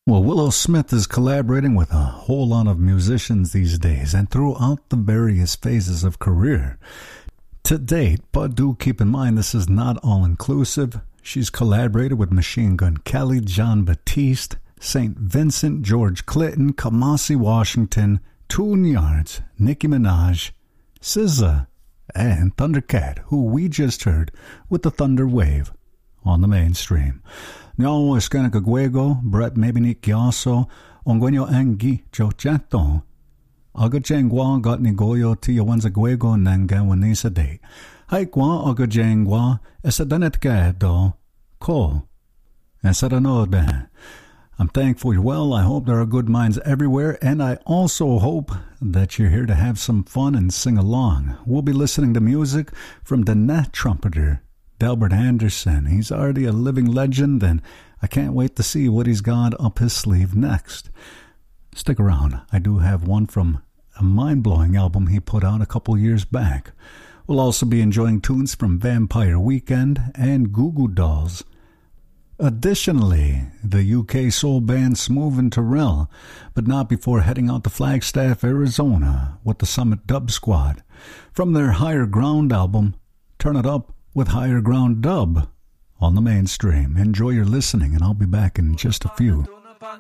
Well, Willow Smith is collaborating with a whole lot of musicians these days and throughout the various phases of career. To date, but do keep in mind this is not all-inclusive. She's collaborated with Machine Gun Kelly, John Batiste, St. Vincent, George Clinton, Kamasi Washington, Tune Yards, Nicki Minaj, SZA, and Thundercat, who we just heard with the Thunder Wave on the mainstream. Nyawo Eskanakagwego, Brett Mebinik Yaso, Ongwenyo Angi, Jochato, Agajengwa got Nigoyo Tiyawanzagwego Nangawanisa Day. Haikwa Agajengwa, Esadanetgado, Ko, Esadanode. I'm thankful you're well. I hope there are good minds everywhere, and I also hope that you're here to have some fun and sing along. We'll be listening to music from the Nat trumpeter, Delbert Anderson. He's already a living legend, and I can't wait to see what he's got up his sleeve next. Stick around. I do have one from a mind-blowing album he put out a couple years back. We'll also be enjoying tunes from Vampire Weekend and Goo Goo Dolls. Additionally, the UK soul band Smooth and Terrell, but not before heading out to Flagstaff, Arizona with the Summit Dub Squad. From their Higher Ground album, Turn It Up with Higher Ground Dub on the mainstream. Enjoy your listening, and I'll be back in just a few.